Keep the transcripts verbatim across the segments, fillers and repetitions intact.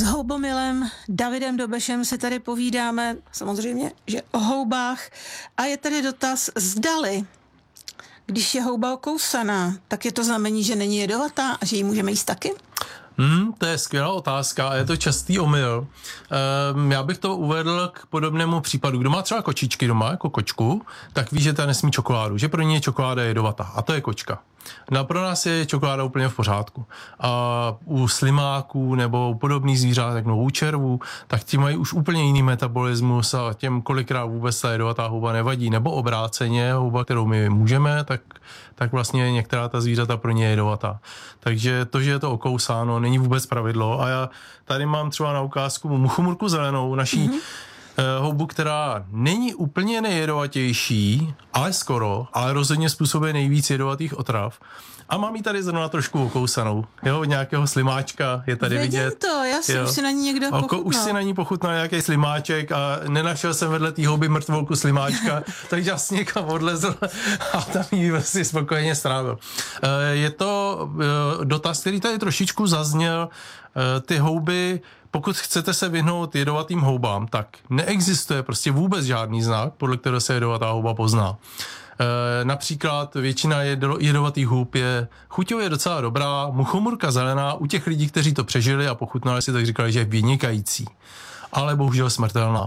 S houbomilem Davidem Dobešem si tady povídáme samozřejmě, že o houbách, a je tady dotaz, zdali, když je houba okousaná, tak je to znamení, že není jedovatá a že ji můžeme jíst taky? Hmm, to je skvělá otázka a je to častý omyl. Ehm, já bych to uvedl k podobnému případu. Kdo má třeba kočičky doma, jako kočku, tak ví, že ta nesmí čokoládu, že pro ní je čokoláda jedovatá a to je kočka. No a pro nás je čokoláda úplně v pořádku. A u slimáků nebo u podobných zvířat, jako u červů, tak ti mají už úplně jiný metabolismus a těm kolikrát vůbec ta jedovatá houba nevadí. Nebo obráceně, houba, kterou my můžeme, tak, tak vlastně některá ta zvířata pro ně je jedovatá. Takže to, že je to okousáno, není vůbec pravidlo. A já tady mám třeba na ukázku muchomurku zelenou, naší mm-hmm. houbu, která není úplně nejjedovatější, ale skoro, ale rozhodně způsobuje nejvíc jedovatých otrav. A mám ji tady zrovna trošku okousanou. Jo, nějakého slimáčka je tady Vidím vidět. to, já jsem si na ní někdo Oko, pochutnal. Už si na ní pochutnal nějaký slimáček a nenašel jsem vedle té houby mrtvolku slimáčka, takže jasně někam odlezl a tam ji vlastně spokojeně strávil. Je to dotaz, který tady trošičku zazněl. Ty houby, pokud chcete se vyhnout jedovatým houbám, tak neexistuje prostě vůbec žádný znak, podle kterého se jedovatá houba pozná. E, například většina jedovatých hub je chuťově docela dobrá, muchomurka zelená u těch lidí, kteří to přežili a pochutnali si, tak říkali, že je vynikající, ale bohužel smrtelná.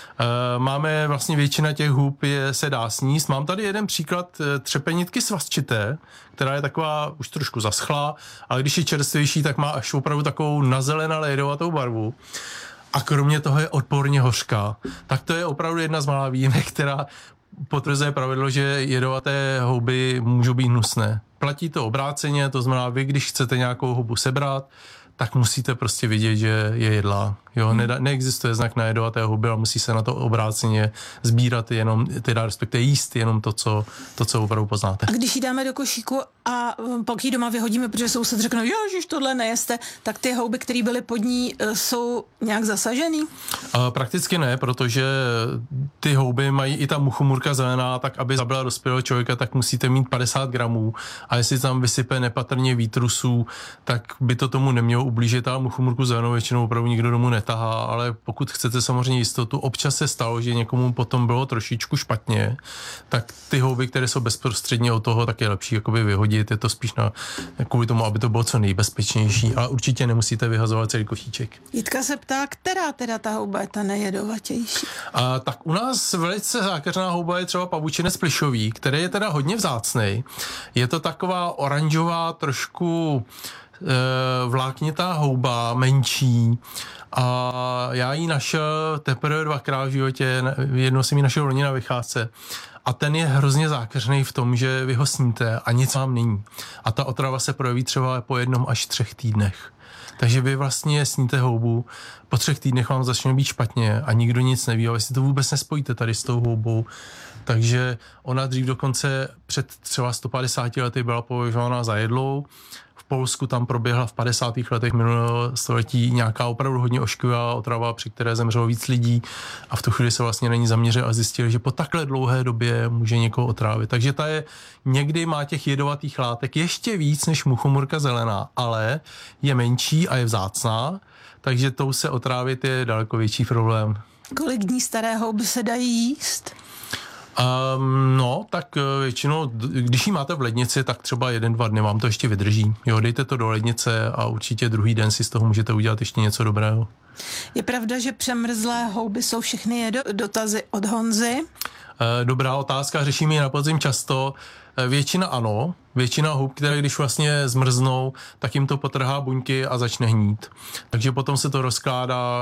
E, máme vlastně většina těch hub je, se dá sníst. Mám tady jeden příklad třepenitky svazčité, která je taková už trošku zaschlá, ale když je čerstvější, tak má až opravdu takovou nazelenalé jedovatou barvu. A kromě toho je odporně hořká. Tak to je opravdu jedna z mála výjimek, která potvrzuje pravidlo, že jedovaté houby můžou být hnusné. Platí to obráceně, to znamená, vy, když chcete nějakou houbu sebrat, tak musíte prostě vidět, že je jedlá. Jo, hmm. ne, neexistuje znak na jedovaté houby, ale musí se na to obráceně sbírat jenom, teda respektive jíst jenom to, co, to, co opravdu poznáte. A když ji dáme do košíku a pak ji doma vyhodíme, protože soused řekne, ježiš, tohle nejeste, tak ty houby, které byly pod ní, jsou nějak zasažený? A prakticky ne, protože ty houby mají i ta muchomurka zelená, tak aby zabila dospělého člověka, tak musíte mít padesát gramů a jestli tam vysype nepatrně výtrusů, tak by to tomu nemělo ublížit. A muchomurku zelenou většinou opravdu nikdo domů netahá, ale pokud chcete samozřejmě jistotu, občas se stalo, že někomu potom bylo trošičku špatně, tak ty houby, které jsou bezprostředně od toho, tak je lepší jakoby vyhodit. Je to spíš na, kvůli tomu, aby to bylo co nejbezpečnější, ale určitě nemusíte vyhazovat celý košíček. Jitka se ptá, která teda ta houba je ta nejedovatější? A, tak u nás velice zákeřná houba je třeba pavučinec plišový, který je teda hodně vzácnej. Je to taková oranžová, trošku e, vláknitá houba, menší. A já ji našel teprve dvakrát v životě, jednou jsem ji našel loni na vycházce. A ten je hrozně zákeřný v tom, že vy ho sníte a nic vám není. A ta otrava se projeví třeba po jednom až třech týdnech. Takže vy vlastně sníte houbu, po třech týdnech vám začne být špatně a nikdo nic neví, ale si to vůbec nespojíte tady s tou houbou. Takže ona dřív dokonce před třeba sto padesáti lety byla považována za jedlou. V Polsku tam proběhla v padesátých letech minulého století nějaká opravdu hodně ošklivá otrava, při které zemřelo víc lidí a v tu chvíli se vlastně na ní zaměřili a zjistili, že po takhle dlouhé době může někoho otrávit. Takže ta je, někdy má těch jedovatých látek ještě víc než muchomurka zelená, ale je menší a je vzácná, takže tou se otrávit je daleko větší problém. Kolik dní staré houby se dají jíst? Um, no, tak většinou, když ji máte v lednici, tak třeba jeden, dva dny vám to ještě vydrží. Jo, dejte to do lednice a určitě druhý den si z toho můžete udělat ještě něco dobrého. Je pravda, že přemrzlé houby jsou všechny jedo- dotazy od Honzy? Dobrá otázka, řešíme ji na podzim často. Většina ano, většina hub, které když vlastně zmrznou, tak jim to potrhá buňky a začne hnít. Takže potom se to rozkládá,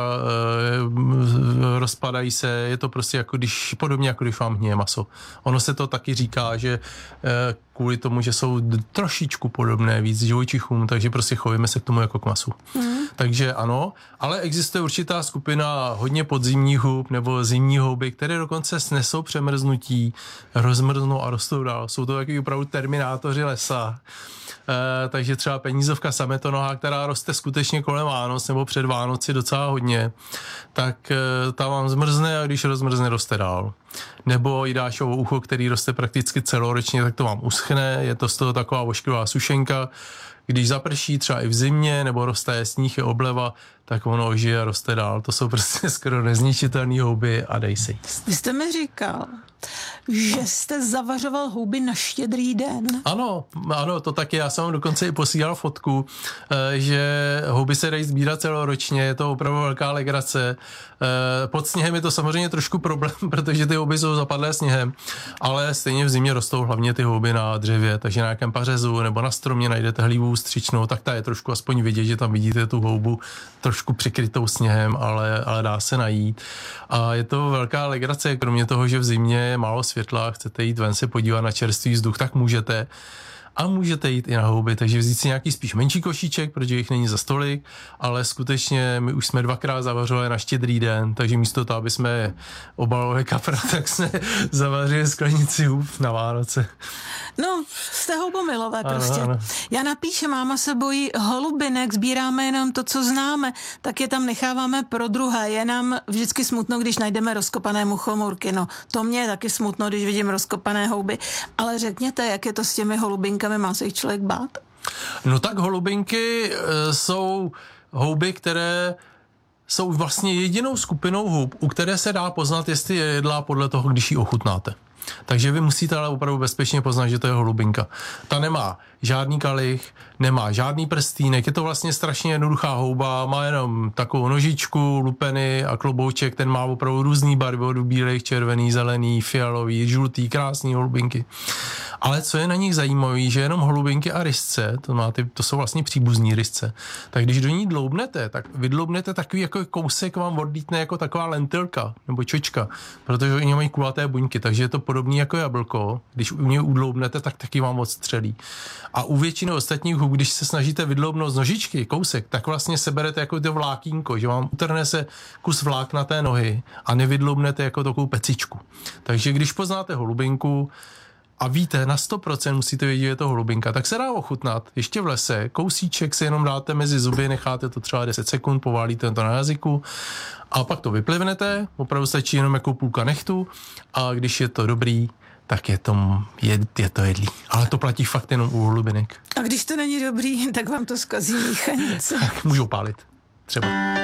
rozpadají se, je to prostě jako když, podobně jako když vám hníje maso. Ono se to taky říká, že kvůli tomu, že jsou trošičku podobné víc živočichům, takže prostě chovíme se k tomu jako k masu. Mm. Takže ano, ale existuje určitá skupina hodně podzimních hub nebo zimní houby, které dokonce snesou přemrznutí, rozmrznou a rostou dál. Jsou to taky opravdu terminátoři lesa. E, takže třeba penízovka sametonoha, která roste skutečně kolem Vánoc nebo před Vánoci docela hodně, tak e, ta vám zmrzne a když rozmrzne, roste dál. Nebo jidášovo ucho, který roste prakticky celoročně, tak to vám uschne, je to z toho taková ošklivá sušenka, když zaprší třeba i v zimě, nebo roste sníh, je obleva, tak ono ožije a roste dál. To jsou prostě skoro nezničitelné houby a dej se jíst. Vy jste mi říkal, že jste zavařoval houby na Štědrý den. Ano, ano, to taky. Já jsem vám dokonce i posílal fotku, že houby se dají sbírat celoročně, je to opravdu velká legrace. Pod sněhem je to samozřejmě trošku problém, protože ty houby jsou zapadlé sněhem, ale stejně v zimě rostou hlavně ty houby na dřevě, takže na nějakém pařezu nebo na stromě najdete hlívu stříčnou, tak ta je trošku aspoň vidět, že tam vidíte tu houbu trošku přikrytou sněhem, ale, ale dá se najít. A je to velká legrace, kromě toho, že v zimě je málo světla, chcete jít ven se podívat na čerstvý vzduch, tak můžete. A můžete jít i na houby, takže vzít si nějaký spíš menší košíček, protože jich není za stolik, ale skutečně my už jsme dvakrát zavařovali na Štědrý den, takže místo toho, aby jsme obalovali kapra, tak jsme zavařili sklenici hub na Vánoce. No, jste houbomilové prostě. Ano, ano. Já napíše, máma se bojí holubinek, sbíráme jenom to, co známe, tak je tam necháváme pro druhé. Je nám vždycky smutno, když najdeme rozkopané muchomůrky. No, to mě je taky smutno, když vidím rozkopané houby. Ale řekněte, jak je to s těmi holubinkami, má se jich člověk bát? No tak holubinky e, jsou houby, které jsou vlastně jedinou skupinou hub, u které se dá poznat, jestli je jedlá podle toho, když ji ochutnáte. Takže vy musíte ale opravdu bezpečně poznat, že to je holubinka. Ta nemá žádný kalich, nemá žádný prstýnek, je to vlastně strašně jednoduchá houba, má jenom takovou nožičku, lupeny a klobouček, ten má opravdu různý barvy, od bílých, červený, zelený, fialový, žlutý, krásný holubinky. Ale co je na nich zajímavé, že jenom holubinky a rysce, to, má ty, to jsou vlastně příbuzní rysce, tak když do ní dloubnete, tak vydloubnete takový jako kousek, vám odlítne jako taková lentilka nebo čočka, protože oni mají kulaté buňky, takže je to podobný jako jablko, když u něj udloubnete, tak taky vám odstřelí. A u většiny ostatních hub, když se snažíte vydloubnout z nožičky kousek, tak vlastně seberete jako to vlákínko, že vám utrhne se kus vlákna té nohy a nevydloubnete jako takovou pecičku. Takže když poznáte holubinku a víte, na sto procent musíte vědět, že je to holubinka, tak se dá ochutnat ještě v lese, kousíček si jenom dáte mezi zuby, necháte to třeba deset sekund, poválíte to na jazyku a pak to vyplivnete, opravdu stačí jenom jako půlka nechtu a když je to dobrý, tak je to, je, je to jedlý. Ale to platí fakt jenom u holubinek. A když to není dobrý, tak vám to zkazí míchanice. Můžou pálit. Třeba.